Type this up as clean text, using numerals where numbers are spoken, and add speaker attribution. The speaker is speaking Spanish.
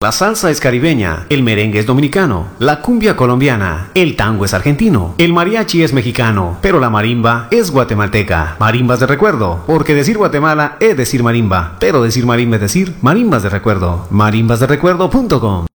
Speaker 1: La salsa es caribeña, el merengue es dominicano, la cumbia colombiana, el tango es argentino, el mariachi es mexicano, pero la marimba es guatemalteca. Marimbas de recuerdo, porque decir Guatemala es decir marimba, pero decir marimba es decir marimbas de recuerdo. marimbasderecuerdo.com